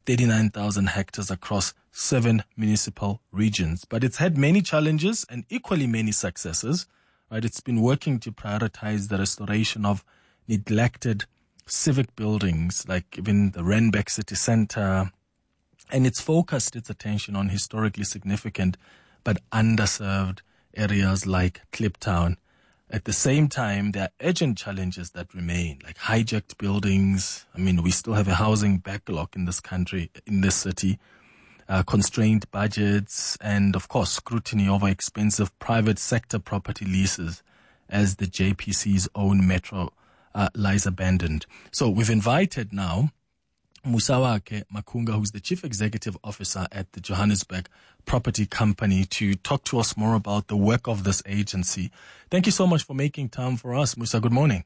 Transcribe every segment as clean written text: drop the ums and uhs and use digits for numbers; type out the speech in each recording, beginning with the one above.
39,000 hectares across 7 municipal regions. But it's had many challenges and equally many successes. Right? It's been working to prioritize the restoration of neglected civic buildings, like even the Randburg City Centre, and it's focused its attention on historically significant but underserved areas like Kliptown. At the same time, there are urgent challenges that remain, like hijacked buildings. I mean, we still have a housing backlog in this country, in this city, constrained budgets, and of course, scrutiny over expensive private sector property leases as the JPC's own metro lies abandoned. So we've invited now Musawake Makunga, who's the Chief Executive Officer at the Johannesburg Property Company, to talk to us more about the work of this agency. Thank you so much for making time for us, Musa. Good morning.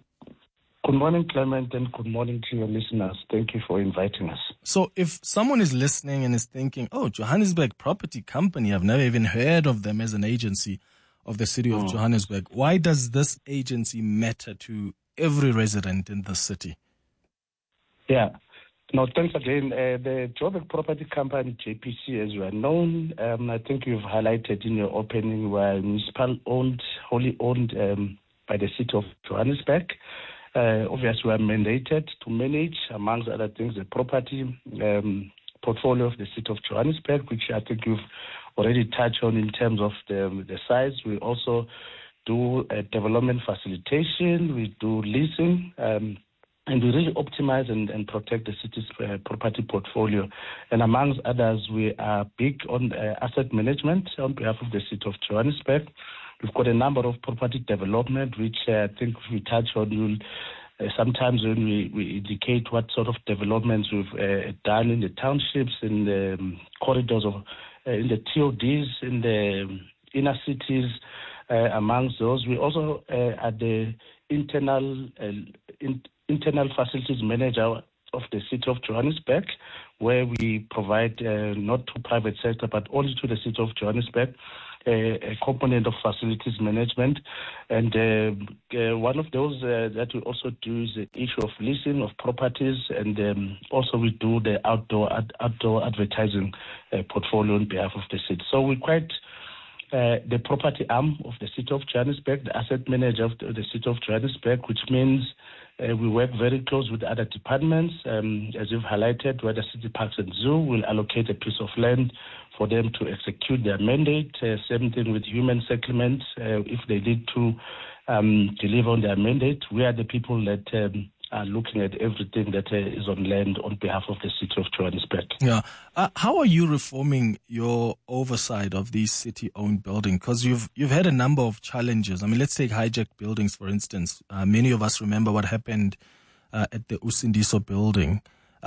Good morning, Clement, and good morning to your listeners. Thank you for inviting us. So if someone is listening and is thinking, oh, Johannesburg Property Company, I've never even heard of them as an agency of the city of Johannesburg, why does this agency matter to every resident in the city? Yeah. No, thanks again. The Joburg Property Company, JPC, as you are known, I think you've highlighted in your opening, were municipal-owned, wholly owned by the city of Johannesburg. Obviously, we are mandated to manage, amongst other things, the property portfolio of the city of Johannesburg, which I think you've already touched on in terms of the size. We also do development facilitation, we do leasing, and we really optimize and protect the city's property portfolio. And amongst others, we are big on asset management on behalf of the city of Johannesburg. We've got a number of property development, which I think we touch on. Sometimes when we indicate what sort of developments we've done in the townships, in the corridors of, in the TODs, in the inner cities, amongst those. We also are the internal facilities manager of the city of Johannesburg, where we provide not to private sector, but only to the city of Johannesburg, a component of facilities management. And one of those that we also do is the issue of leasing of properties, and also we do the outdoor advertising portfolio on behalf of the city. So we're quite the property arm of the city of Johannesburg, the asset manager of the city of Johannesburg, which means we work very close with other departments. As you've highlighted, where the City Parks and Zoo will allocate a piece of land for them to execute their mandate. Same thing with human settlements. If they need to deliver on their mandate, we are the people that are looking at everything that is on land on behalf of the city of Johannesburg. Yeah. How are you reforming your oversight of these city-owned buildings? Because you've had a number of challenges. I mean, let's take hijacked buildings, for instance. Many of us remember what happened at the Usindiso building.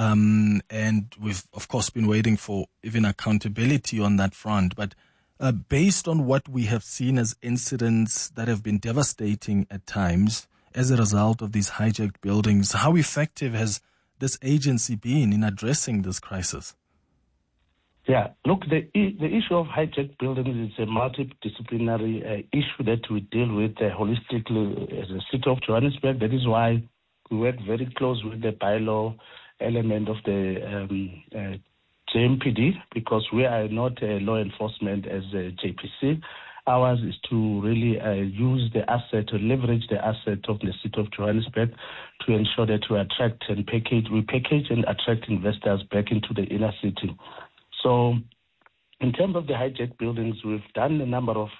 And we've, of course, been waiting for even accountability on that front. But based on what we have seen as incidents that have been devastating at times, as a result of these hijacked buildings, how effective has this agency been in addressing this crisis? Yeah, look, the issue of hijacked buildings is a multidisciplinary issue that we deal with holistically as a city of Johannesburg. That is why we work very close with the bylaw element of the JMPD, because we are not law enforcement as a JPC. Ours is to really use the asset, to leverage the asset of the city of Johannesburg to ensure that we attract and package and attract investors back into the inner city. So in terms of the hijacked buildings, we've done a number of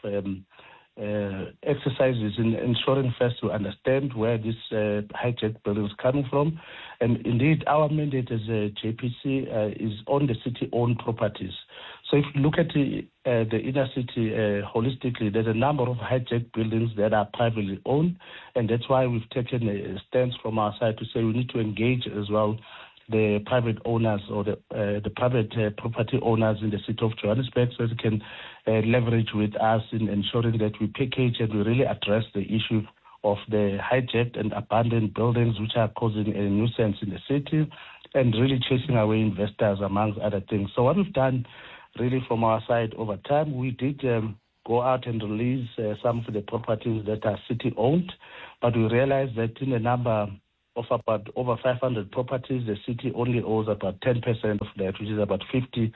exercises in ensuring first to understand where this hijacked building is coming from. And indeed, our mandate as a JPC is on the city-owned properties. So if you look at the inner city holistically, there's a number of hijacked buildings that are privately owned, and that's why we've taken a stance from our side to say we need to engage as well the private owners or the private property owners in the city of Johannesburg, so they can leverage with us in ensuring that we package and we really address the issue of the hijacked and abandoned buildings which are causing a nuisance in the city and really chasing away investors, amongst other things. So what we've done really from our side over time, we did go out and release some of the properties that are city-owned, but we realized that in a number of about over 500 properties. The city only owes about 10% of that, which is about 50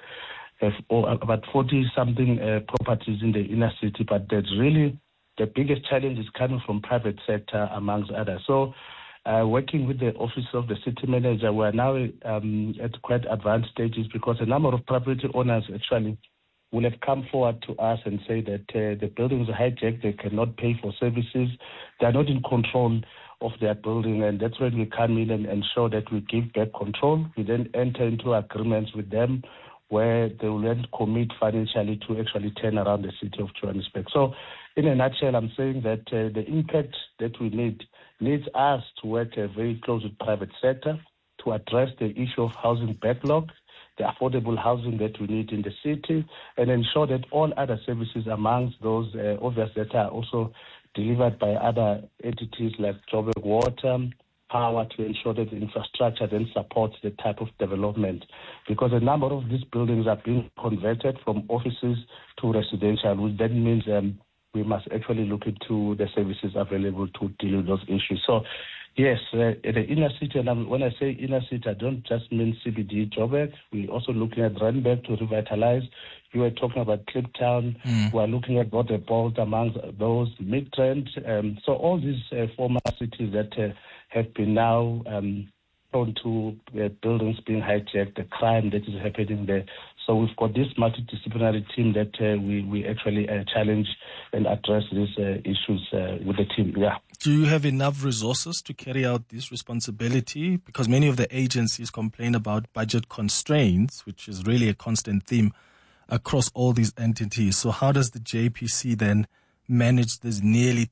or about 40-something properties in the inner city. But that's really the biggest challenge is coming from private sector, amongst others. So working with the office of the city manager, we are now at quite advanced stages, because a number of property owners actually will have come forward to us and say that the buildings are hijacked, they cannot pay for services, they are not in control of their building, and that's when we come in and ensure that we give back control. We then enter into agreements with them where they will then commit financially to actually turn around the city of Johannesburg. So in a nutshell, I'm saying that the impact that we needs us to work very close with private sector to address the issue of housing backlog, the affordable housing that we need in the city, and ensure that all other services amongst those obvious that are also delivered by other entities like Joburg Water, Power, to ensure that the infrastructure then supports the type of development. Because a number of these buildings are being converted from offices to residential, which then means we must actually look into the services available to deal with those issues. So, yes, the inner city, and when I say inner city, I don't just mean CBD, Joburg. We're also looking at Randburg to revitalize. You were talking about Kliptown. We're looking at Waterport amongst those, Midrand. So all these former cities that have been now prone to buildings being hijacked, the crime that is happening there. So we've got this multidisciplinary team that we actually challenge and address these issues with the team. Yeah. Do you have enough resources to carry out this responsibility? Because many of the agencies complain about budget constraints, which is really a constant theme across all these entities. So how does the JPC then manage these nearly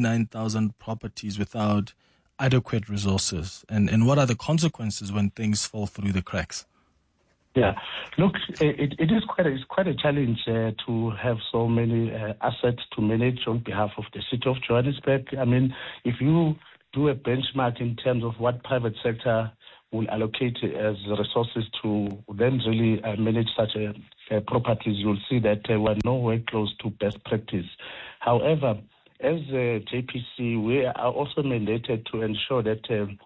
29,000 properties without adequate resources? And what are the consequences when things fall through the cracks? Yeah, look, it is quite a challenge to have so many assets to manage on behalf of the city of Johannesburg. I mean, if you do a benchmark in terms of what private sector will allocate as resources to then really manage such properties, you'll see that we're nowhere close to best practice. However, as JPC, we are also mandated to ensure that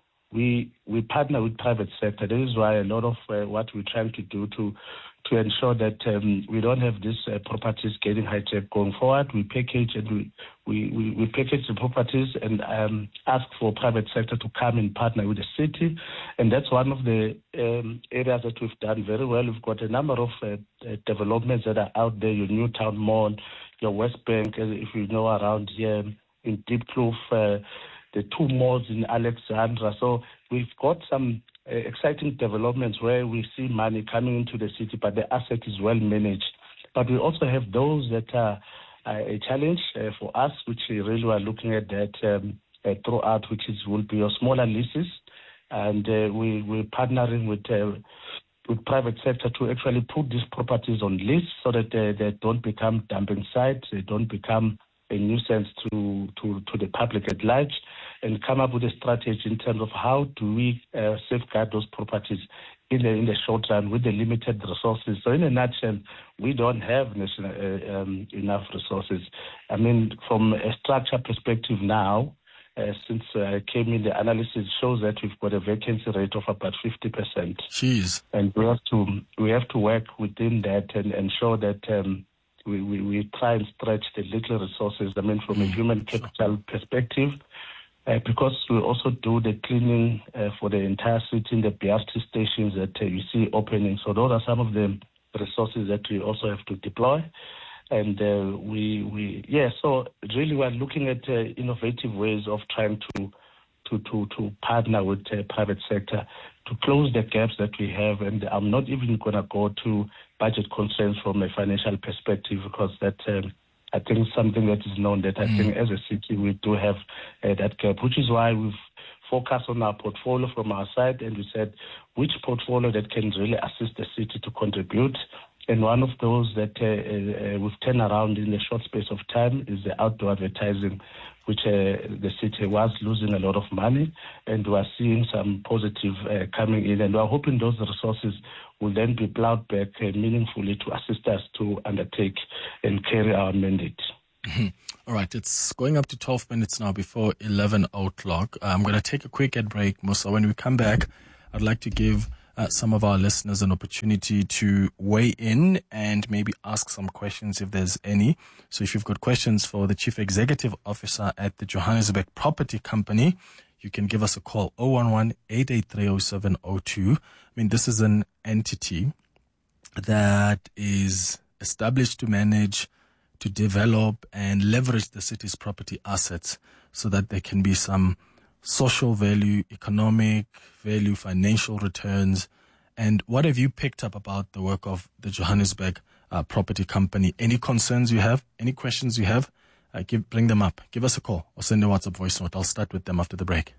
we partner with private sector. That is why a lot of what we're trying to do to ensure that we don't have these properties getting hijacked going forward. We package and we package the properties and ask for private sector to come and partner with the city. And that's one of the areas that we've done very well. We've got a number of developments that are out there, your Newtown Mall, your West Bank, if you know, around here in Deep Kloof, the two malls in Alexandra. So we've got some exciting developments where we see money coming into the city, but the asset is well managed. But we also have those that are a challenge for us, which we really are looking at that throughout, which will be your smaller leases. And we're partnering with private sector to actually put these properties on lease so that they don't become dumping sites, they don't become a nuisance to the public at large, and come up with a strategy in terms of how do we safeguard those properties in the short run with the limited resources. So in a nutshell, we don't have enough resources. I mean, from a structure perspective now, since I came in, the analysis shows that we've got a vacancy rate of about 50%. Jeez. And we have to work within that and ensure that we try and stretch the little resources, I mean, from a human capital perspective, because we also do the cleaning for the entire city in the BRT stations that you see opening. So those are some of the resources that we also have to deploy. And so really we're looking at innovative ways of trying to partner with the private sector to close the gaps that we have. And I'm not even going to go to budget constraints from a financial perspective, because that I think something that is known that I think as a city we do have that gap, which is why we've focused on our portfolio from our side, and we said which portfolio that can really assist the city to contribute. And one of those that we've turned around in a short space of time is the outdoor advertising, which the city was losing a lot of money, and we are seeing some positive coming in. And we are hoping those resources will then be plowed back meaningfully to assist us to undertake and carry our mandate. All right, it's going up to 12 minutes now before 11 o'clock. I'm going to take a quick ad break, Musa. When we come back, I'd like to give some of our listeners an opportunity to weigh in and maybe ask some questions if there's any. So if you've got questions for the Chief Executive Officer at the Johannesburg Property Company, you can give us a call, 011-883-0702. I mean, this is an entity that is established to manage, to develop and leverage the city's property assets so that there can be some social value, economic value, financial returns. And what have you picked up about the work of the Johannesburg Property Company? Any concerns you have? Any questions you have? Bring them up. Give us a call or send a WhatsApp voice note. I'll start with them after the break.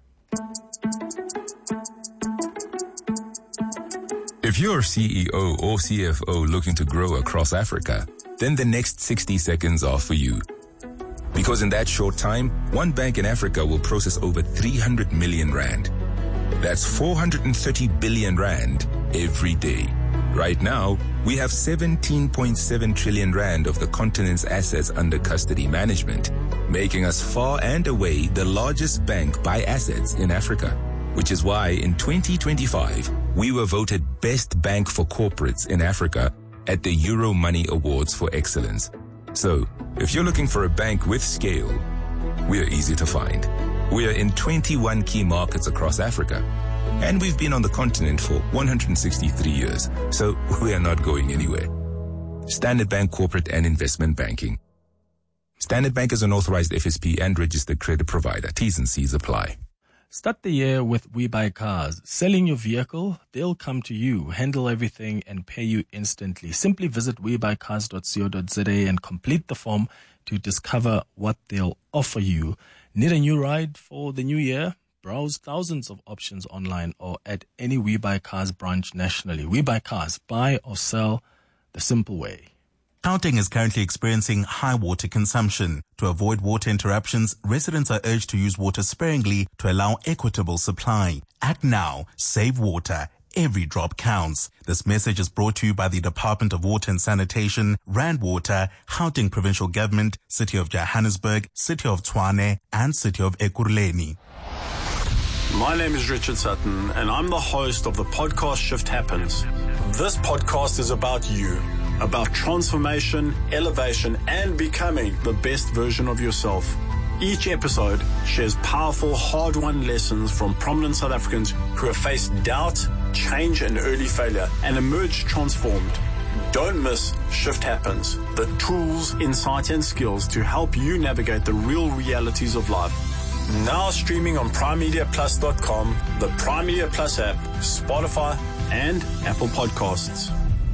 If you're a CEO or CFO looking to grow across Africa, then the next 60 seconds are for you. Because in that short time, one bank in Africa will process over 300 million rand. That's 430 billion rand every day. Right now, we have 17.7 trillion rand of the continent's assets under custody management, making us far and away the largest bank by assets in Africa. Which is why in 2025, we were voted Best Bank for Corporates in Africa at the Euromoney Awards for Excellence. So, if you're looking for a bank with scale, we are easy to find. We are in 21 key markets across Africa, and we've been on the continent for 163 years, so we are not going anywhere. Standard Bank Corporate and Investment Banking. Standard Bank is an authorized FSP and registered credit provider. T's and C's apply. Start the year with We Buy Cars. Selling your vehicle, they'll come to you, handle everything, and pay you instantly. Simply visit webuycars.co.za and complete the form to discover what they'll offer you. Need a new ride for the new year? Browse thousands of options online or at any We Buy Cars branch nationally. We Buy Cars. Buy or sell the simple way. Gauteng is currently experiencing high water consumption. To avoid water interruptions, residents are urged to use water sparingly to allow equitable supply. Act now. Save water. Every drop counts. This message is brought to you by the Department of Water and Sanitation, Rand Water, Gauteng Provincial Government, City of Johannesburg, City of Tshwane, and City of Ekurhuleni. My name is Richard Sutton, and I'm the host of the podcast Shift Happens. This podcast is about you, about transformation, elevation, and becoming the best version of yourself. Each episode shares powerful, hard-won lessons from prominent South Africans who have faced doubt, change, and early failure and emerged transformed. Don't miss Shift Happens, the tools, insight, and skills to help you navigate the real realities of life. Now streaming on PrimeMediaPlus.com, the Prime Media Plus app, Spotify, and Apple Podcasts.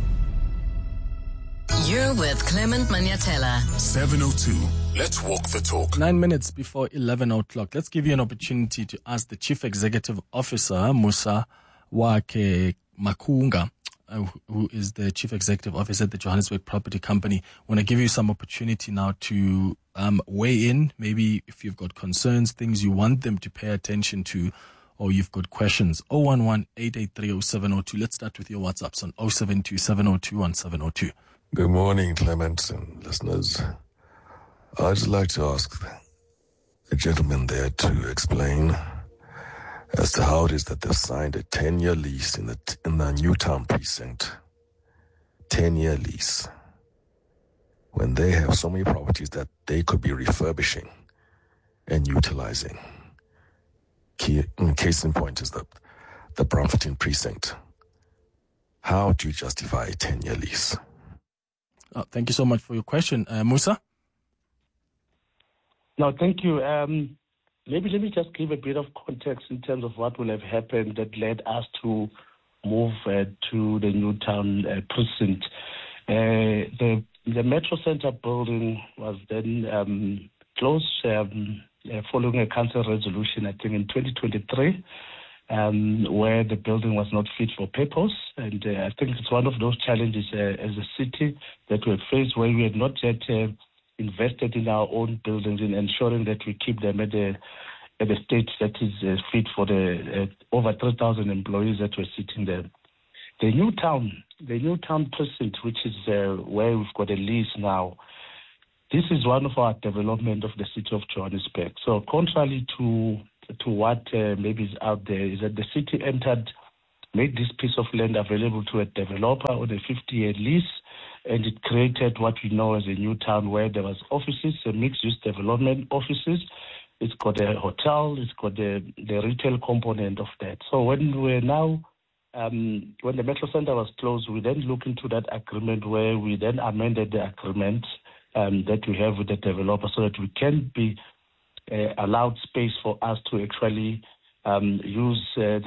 You're with Clement Maniatella. 702. Let's walk the talk. 9 minutes before 11 o'clock. Let's give you an opportunity to ask the Chief Executive Officer, Musa Wake Makunga, who is the Chief Executive Officer at the Johannesburg Property Company. I want to give you some opportunity now to weigh in. Maybe if you've got concerns, things you want them to pay attention to, or you've got questions. 011-883-0702. Let's start with your WhatsApps on 072-702-1702. Good morning, Clement and listeners. I'd just like to ask the gentleman there to explain as to how it is that they've signed a 10-year lease in the Newtown precinct. 10-year lease. When they have so many properties that they could be refurbishing and utilizing. Case in point is the Braamfontein precinct. How do you justify a 10-year lease? Thank you so much for your question. Musa? No, thank you. Maybe let me just give a bit of context in terms of what will have happened that led us to move to the Newtown precinct. The Metro Center building was then closed following a council resolution, I think, in 2023, where the building was not fit for purpose. And I think it's one of those challenges as a city that we faced, where we had not yet invested in our own buildings in ensuring that we keep them at a state that is fit for the over 3,000 employees that were sitting there. The Newtown precinct, which is where we've got a lease now, this is one of our development of the city of Johannesburg. So contrary to what maybe is out there, is that the city made this piece of land available to a developer on a 50-year lease, and it created what we know as a new town where there was offices, a mixed-use development offices. It's got a hotel, it's got the retail component of that. So when the Metro Center was closed, we then looked into that agreement where we then amended the agreement that we have with the developer so that we can be allowed space for us to actually use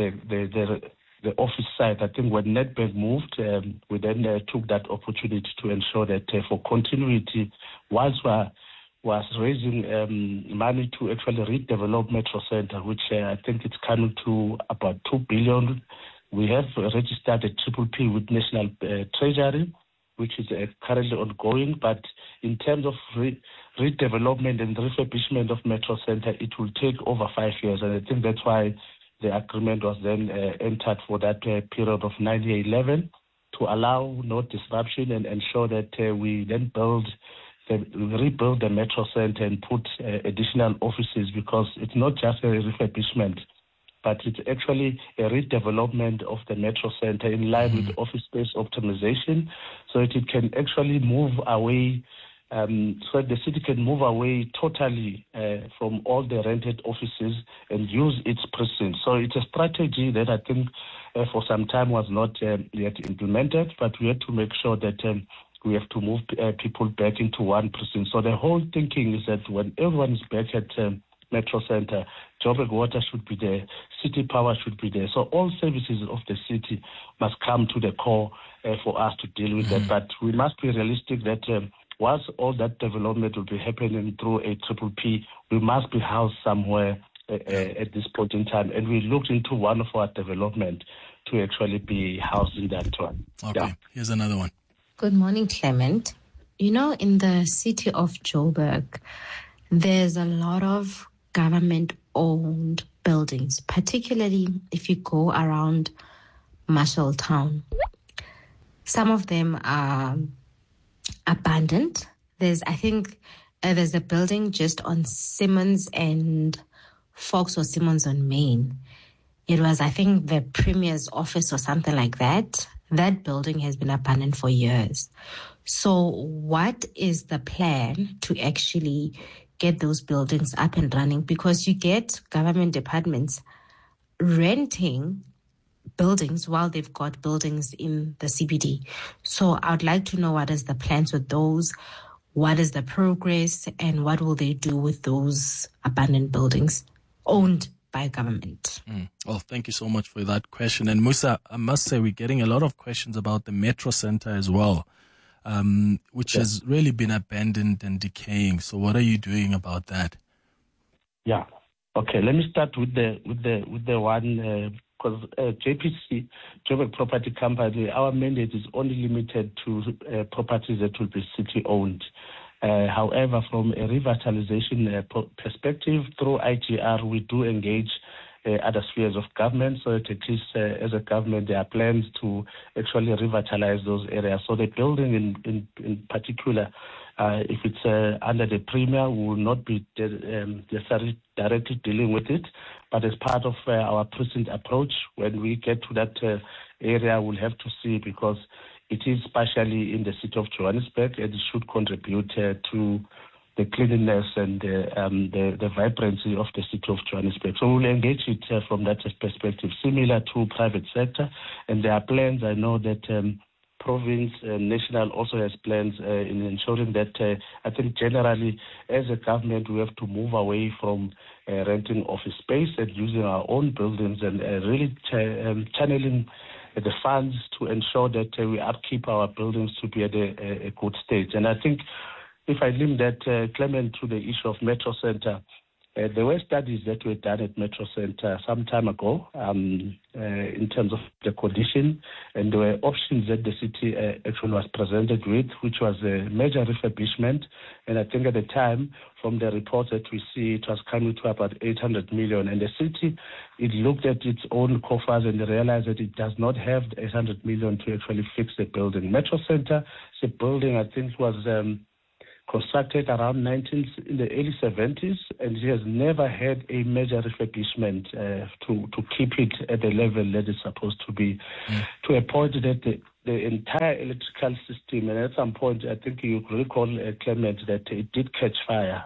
the office site. I think when Nedbank moved, we then took that opportunity to ensure that for continuity, whilst we was raising money to actually redevelop Metro Center, which I think it's coming to about 2 billion. We have registered a PPP with National Treasury, which is currently ongoing. But in terms of redevelopment and refurbishment of Metro Center, it will take over 5 years. And I think that's why the agreement was then entered for that period of 9-11 to allow no disruption and ensure that we then rebuild the Metro Center and put additional offices, because it's not just a refurbishment, but it's actually a redevelopment of the Metro Center in line with office space optimization, so that it can actually move away, so the city can move away totally from all the rented offices and use its precincts. So it's a strategy that I think for some time was not yet implemented, but we had to make sure that we have to move people back into one precinct. So the whole thinking is that when everyone is back at Metro Center, Joburg Water should be there, City Power should be there. So all services of the city must come to the core for us to deal with that. But we must be realistic that once all that development will be happening through a PPP, we must be housed somewhere at this point in time. And we looked into one of our development to actually be housed in that one. Okay, Here's another one. Good morning, Clement. You know, in the city of Joburg, there's a lot of government-owned buildings, particularly if you go around Marshalltown. Some of them are abandoned. There's a building just on Simmons and Fox or Simmons on Main. It was, I think, the Premier's office or something like that. That building has been abandoned for years. So what is the plan to actually get those buildings up and running? Because you get government departments renting buildings while they've got buildings in the CBD. So I would like to know what is the plans with those, what is the progress, and what will they do with those abandoned buildings owned by government? Well, thank you so much for that question. And Musa, I must say we're getting a lot of questions about the Metro Center as well, which has really been abandoned and decaying. So what are you doing about that? Yeah. Okay. Let me start with the one, because JPC, Joburg Property Company, our mandate is only limited to properties that will be city owned. However, from a revitalization perspective, through IGR, we do engage other spheres of government. So at least as a government, there are plans to actually revitalize those areas. So the building in particular, if it's under the Premier, we will not be necessarily directly dealing with it. But as part of our precinct approach, when we get to that area, we'll have to see, because it is partially in the city of Johannesburg, and it should contribute to the cleanliness and the vibrancy of the city of Johannesburg. So we'll engage it from that perspective, similar to private sector. And there are plans. I know that province and national also has plans in ensuring that I think generally as a government we have to move away from renting office space and using our own buildings and really channeling the funds to ensure that we upkeep our buildings to be at a good state. And I think if I link that, Clement, to the issue of Metro Center, there were studies that were done at Metro Center some time ago in terms of the condition, and there were options that the city actually was presented with, which was a major refurbishment. And I think at the time, from the reports that we see, it was coming to about 800 million. And the city, it looked at its own coffers and realized that it does not have 800 million to actually fix the building. Metro Center, the building, I think, was constructed around in the early 70s, and it has never had a major refurbishment to keep it at the level that it's supposed to be, to a point that the entire electrical system, and at some point, I think you recall, Clement, that it did catch fire,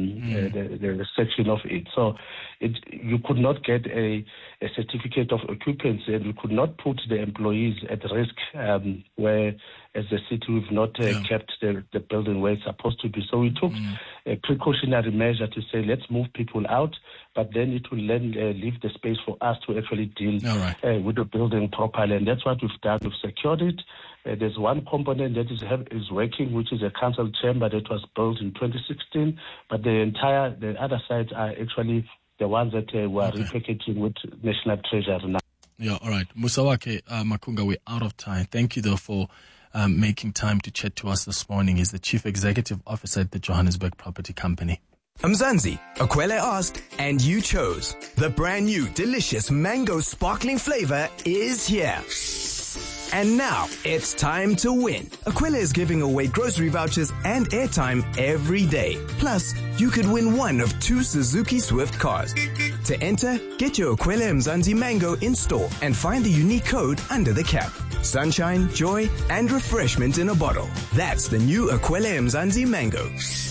the section of it. So you could not get a certificate of occupancy, and we could not put the employees at risk where, as the city, we've not kept the building where it's supposed to be. So we took a precautionary measure to say, let's move people out, but then it will then leave the space for us to actually deal with the building properly. And that's what we've done. We've secured it. There's one component that is working, which is a council chamber that was built in 2016, but the other sides are actually the ones that were repackaging with National Treasury now. Yeah, all right. Musawake Makunga, we're out of time. Thank you, though, for making time to chat to us this morning. He's the Chief Executive Officer at the Johannesburg Property Company. Mzansi, Akwele asked, and you chose. The brand new delicious mango sparkling flavor is here. And now, it's time to win. Akwele is giving away grocery vouchers and airtime every day. Plus, you could win one of 2 Suzuki Swift cars. To enter, get your Akwele Mzansi Mango in store and find the unique code under the cap. Sunshine, joy, and refreshment in a bottle. That's the new Akwele Mzansi Mango.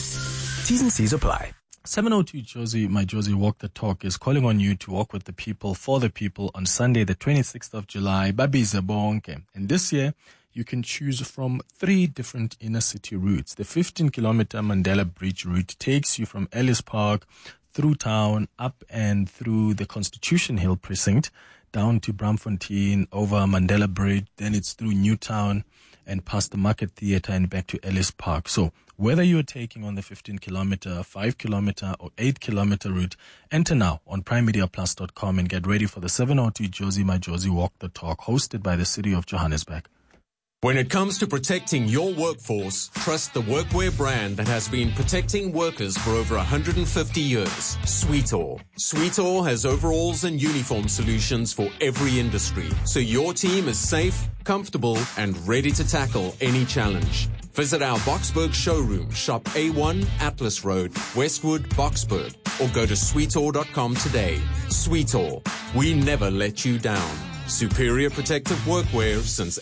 T's and C's apply. 702 Josie, my Josie Walk the Talk, is calling on you to walk with the people, for the people, on Sunday, the 26th of July, Babize Bonke. And this year, you can choose from 3 different inner city routes. The 15-kilometer Mandela Bridge route takes you from Ellis Park, through town, up and through the Constitution Hill precinct, down to Braamfontein, over Mandela Bridge, then it's through Newtown and past the Market Theatre and back to Ellis Park. So whether you're taking on the 15-kilometer, 5-kilometer or 8-kilometer route, enter now on primemediaplus.com and get ready for the 702 Josie My Josie Walk the Talk, hosted by the City of Johannesburg. When it comes to protecting your workforce, trust the workwear brand that has been protecting workers for over 150 years, Sweetall. Sweetall has overalls and uniform solutions for every industry, so your team is safe, comfortable, and ready to tackle any challenge. Visit our Boksburg showroom, shop A1 Atlas Road, Westwood, Boksburg, or go to sweetall.com today. Sweetall, we never let you down. Superior protective workwear since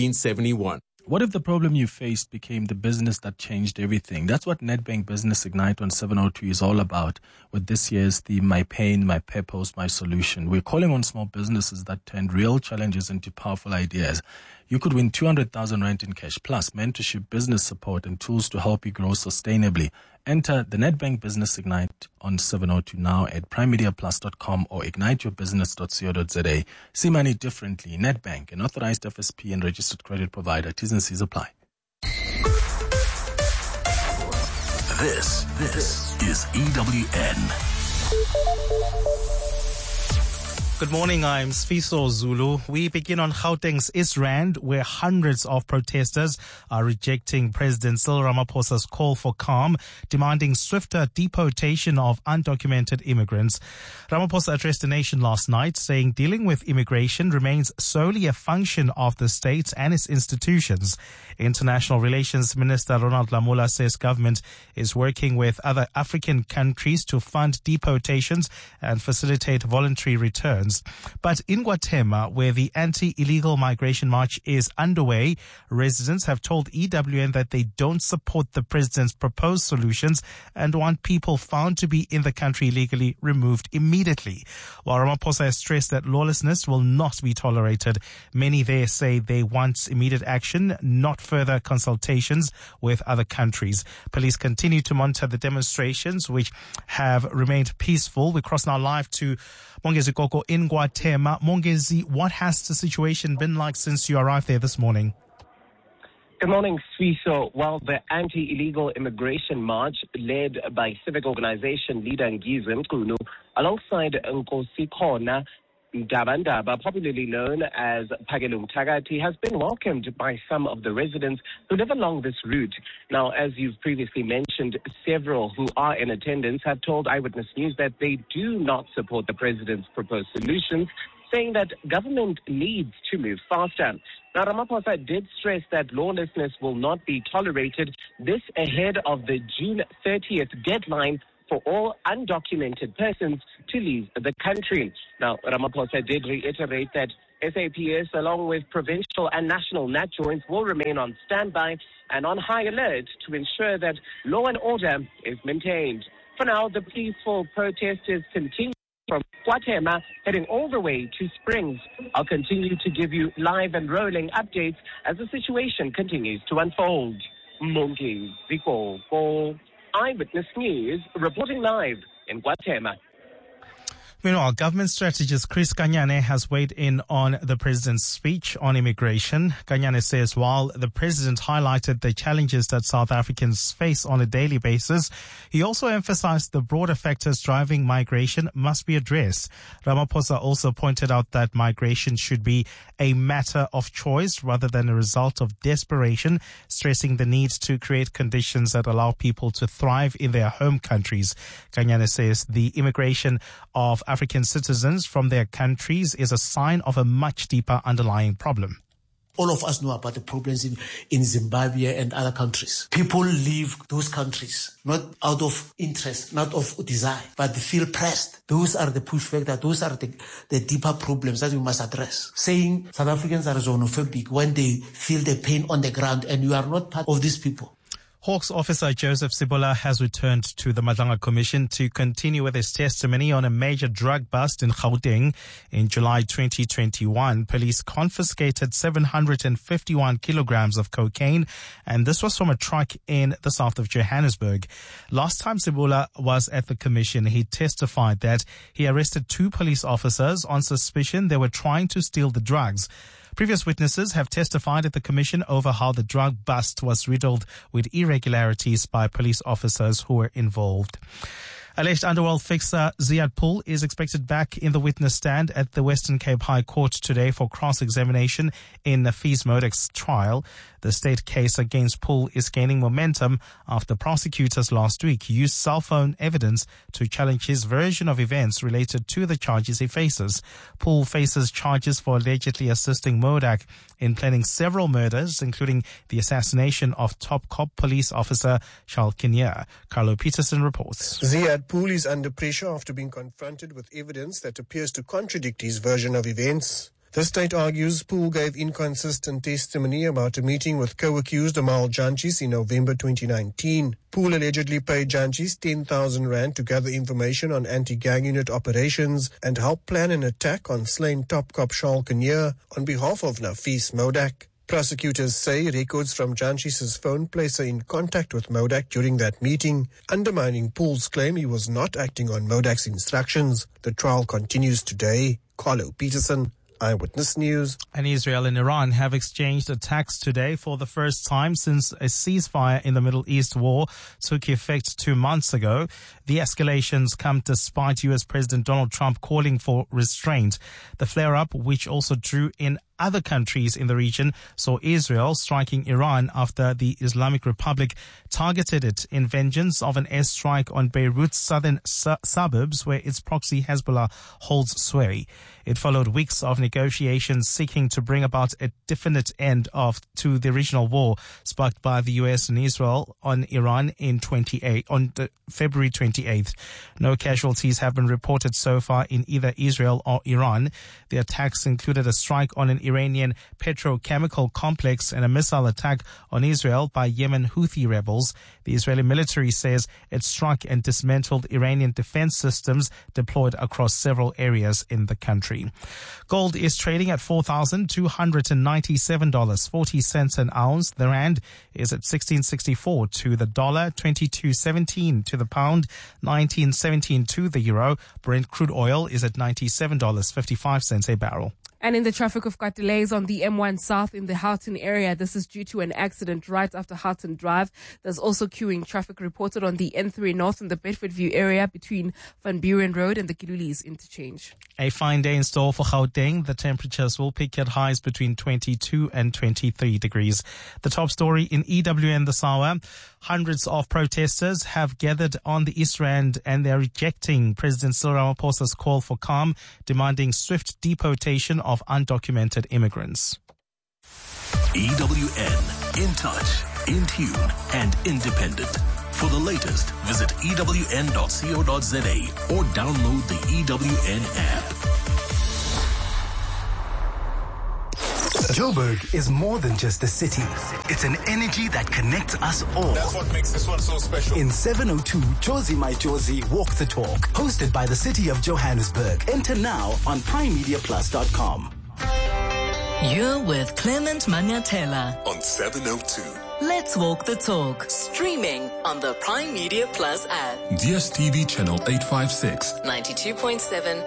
1871. What if the problem you faced became the business that changed everything? That's what Nedbank Business Ignite on 702 is all about, with this year's theme, My Pain, My Purpose, My Solution. We're calling on small businesses that turned real challenges into powerful ideas. You could win 200,000 rand in cash, plus mentorship, business support, and tools to help you grow sustainably. Enter the Nedbank Business Ignite on 702 now at primemediaplus.com or igniteyourbusiness.co.za. See money differently. Nedbank, an authorized FSP and registered credit provider. T's and C's apply. This is EWN. Good morning, I'm Sfiso Zulu. We begin on Gauteng's East Rand, where hundreds of protesters are rejecting President Cyril Ramaphosa's call for calm, demanding swifter deportation of undocumented immigrants. Ramaphosa addressed the nation last night, saying dealing with immigration remains solely a function of the state and its institutions. International Relations Minister Ronald Lamola says government is working with other African countries to fund deportations and facilitate voluntary returns. But in Guatemala, where the anti-illegal migration march is underway, residents have told EWN that they don't support the president's proposed solutions and want people found to be in the country illegally removed immediately. While Ramaphosa has stressed that lawlessness will not be tolerated, many there say they want immediate action, not further consultations with other countries. Police continue to monitor the demonstrations, which have remained peaceful. We cross now live to Mongezi Koko in Guatemala. Mongezi, what has the situation been like since you arrived there this morning? Good morning, Sfiso. Well, the anti-illegal immigration march led by civic organization leader Ngize Mkunu alongside Nkosi Khona Ndabandaba, popularly known as Phakelo Mthakathi, has been welcomed by some of the residents who live along this route. Now, as you've previously mentioned, several who are in attendance have told Eyewitness News that they do not support the president's proposed solutions, saying that government needs to move faster. Now, Ramaphosa did stress that lawlessness will not be tolerated, this ahead of the June 30th deadline for all undocumented persons to leave the country. Now, Ramaphosa did reiterate that SAPS, along with provincial and national NAT joints, will remain on standby and on high alert to ensure that law and order is maintained. For now, the peaceful protesters continue from KwaThema, heading all the way to Springs. I'll continue to give you live and rolling updates as the situation continues to unfold. Monki Ziko, Eyewitness News, reporting live in KwaThema. Meanwhile, government strategist Chris Kanyane has weighed in on the president's speech on immigration. Kanyane says while the president highlighted the challenges that South Africans face on a daily basis, he also emphasized the broader factors driving migration must be addressed. Ramaphosa also pointed out that migration should be a matter of choice rather than a result of desperation, stressing the need to create conditions that allow people to thrive in their home countries. Kanyane says the immigration of African citizens from their countries is a sign of a much deeper underlying problem. All of us know about the problems in Zimbabwe and other countries. People leave those countries not out of interest, not of desire, but they feel pressed. Those are the push factors. Those are the deeper problems that we must address. Saying South Africans are xenophobic when they feel the pain on the ground and you are not part of these people. Hawks officer Joseph Sibola has returned to the Madlanga Commission to continue with his testimony on a major drug bust in Gauteng. In July 2021, police confiscated 751 kilograms of cocaine, and this was from a truck in the south of Johannesburg. Last time Sibola was at the commission, he testified that he arrested 2 police officers on suspicion they were trying to steal the drugs. Previous witnesses have testified at the commission over how the drug bust was riddled with irregularities by police officers who were involved. Alleged underworld fixer Ziad Pool is expected back in the witness stand at the Western Cape High Court today for cross-examination in Nafis Modek's trial. The state case against Pool is gaining momentum after prosecutors last week used cell phone evidence to challenge his version of events related to the charges he faces. Pool faces charges for allegedly assisting Modak in planning several murders, including the assassination of top cop police officer Charles Kinnear. Carlo Peterson reports. Ziad Pool is under pressure after being confronted with evidence that appears to contradict his version of events. The state argues Pool gave inconsistent testimony about a meeting with co-accused Amal Janchis in November 2019. Pool allegedly paid Janchis 10,000 rand to gather information on anti-gang unit operations and help plan an attack on slain top cop Charles Kinnear on behalf of Nafis Modak. Prosecutors say records from Janchis' phone place her in contact with Modak during that meeting, undermining Pool's claim he was not acting on Modak's instructions. The trial continues today. Carlo Peterson, Eyewitness News. And Israel and Iran have exchanged attacks today for the first time since a ceasefire in the Middle East war took effect 2 months ago. The escalations come despite U.S. President Donald Trump calling for restraint. The flare-up, which also drew in other countries in the region, saw Israel striking Iran after the Islamic Republic targeted it in vengeance of an airstrike on Beirut's southern suburbs where its proxy Hezbollah holds sway. It followed weeks of negotiations seeking to bring about a definite end to the regional war sparked by the U.S. and Israel on Iran on February 28th. No casualties have been reported so far in either Israel or Iran. The attacks included a strike on an Iranian petrochemical complex and a missile attack on Israel by Yemen Houthi rebels. The Israeli military says it struck and dismantled Iranian defense systems deployed across several areas in the country. Gold is trading at $4,297.40 an ounce. The rand is at 16.64 to the dollar, 22.17 to the pound, 19.17 to the euro. Brent crude oil is at $97.55 a barrel. And in the traffic, we've got delays on the M1 South in the Houghton area. This is due to an accident right after Houghton Drive. There's also queuing traffic reported on the N3 North in the Bedfordview area between Van Buren Road and the Kilulis interchange. A fine day in store for Gauteng. The temperatures will peak at highs between 22 and 23 degrees. The top story in EWN this hour. Hundreds of protesters have gathered on the East Rand and they're rejecting President Cyril Ramaphosa's call for calm, demanding swift deportation of undocumented immigrants. EWN, in touch, in tune, and independent. For the latest, visit ewn.co.za or download the EWN app. Joburg is more than just a city. It's an energy that connects us all. That's what makes this one so special. In 702, Jozi My Jozi Walk the Talk, hosted by the City of Johannesburg. Enter now on primemediaplus.com. You're with Clement Manyatela on 702. Let's walk the talk. Streaming on the Prime Media Plus app. DSTV channel 856. 92.7